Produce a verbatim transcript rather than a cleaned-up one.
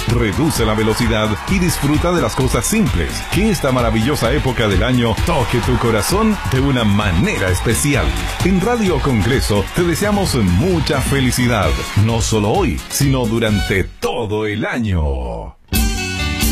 Reduce la velocidad y disfruta de las cosas simples. Que esta maravillosa época del año toque tu corazón de una manera especial. En Radio Congreso te deseamos mucha felicidad, no solo hoy, sino durante todo el año.